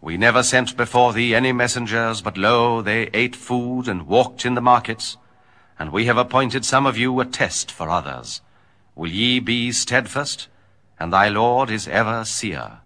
We never sent before thee any messengers, but lo, they ate food and walked in the markets. And we have appointed some of you a test for others. Will ye be steadfast? And thy Lord is ever seer.